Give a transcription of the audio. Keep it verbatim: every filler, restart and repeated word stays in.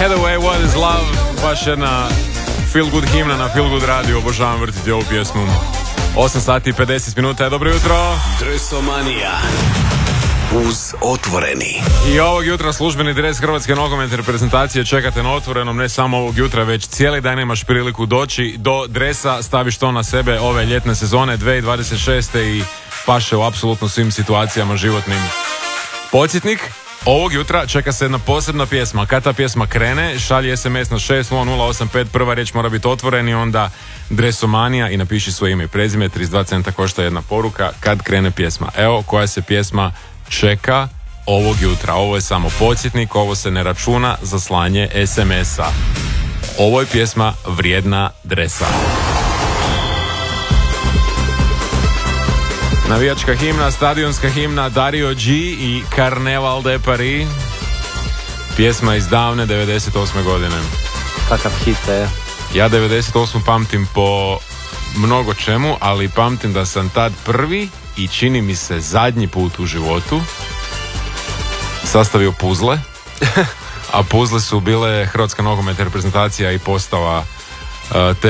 Hathaway, What is Love, baš jedna feel good himna na feel good radio, obožavam vrtiti ovu pjesmu. osam sati i pedeset minuta, dobro jutro. Dresomanija uz Otvoreni. I ovog jutra službeni dres Hrvatske nogometne reprezentacije čekate na Otvorenom, ne samo ovog jutra, već cijeli dan imaš priliku doći do dresa, staviš to na sebe ove ljetne sezone dvije tisuće dvadeset šeste i paše u apsolutno svim situacijama životnim. Podsjetnik, ovog jutra čeka se jedna posebna pjesma. Kad ta pjesma krene, šalji es em es na šest nula nula osam pet, prva riječ mora biti Otvoreni, onda Dresomanija i napiši svoje ime i prezime, trideset dva centa košta jedna poruka kad krene pjesma. Evo koja se pjesma čeka ovog jutra. Ovo je samo podsjetnik, ovo se ne računa za slanje es em es-a. Ovo je pjesma vrijedna dresa. Navijačka himna, stadionska himna Dario G i Carnaval de Paris. Pjesma iz davne devedeset osme godine. Kakav hit je. Ja devedeset osmu pamtim po mnogo čemu, ali pamtim da sam tad prvi i čini mi se zadnji put u životu sastavio puzle. A puzle su bile Hrvatska nogometna reprezentacija i postava uh, te